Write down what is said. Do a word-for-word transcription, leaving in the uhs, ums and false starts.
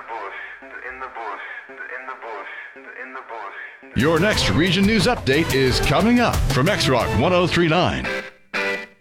Your next Region News Update is coming up from X-Rock one oh three point nine.